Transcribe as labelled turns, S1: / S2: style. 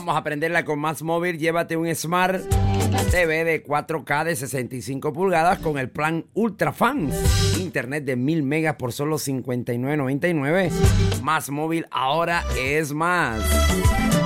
S1: Vamos a aprenderla con Más Móvil. Llévate un Smart TV de 4K de 65 pulgadas con el plan Ultra Fans. Internet de 1000 megas por solo $59.99. Más Móvil ahora es más.